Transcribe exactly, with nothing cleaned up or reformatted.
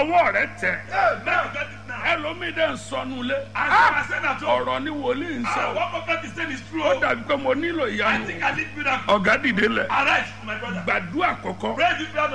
ọwọ́ rẹ tẹ̀. Hey, now get it now. ẹlòmíì dẹ̀ ń sọnù lé. And I said at home, ọ̀rọ̀ ni wòlíì ń ah, sọ. what prophet is saying is true. ó dàbí pé mo nílò I ìyanu. think I need miracle. ọ̀gá dìde lẹ̀. Arise, my brother. gbàdúrà kọ̀kọ́. Pray this prayer.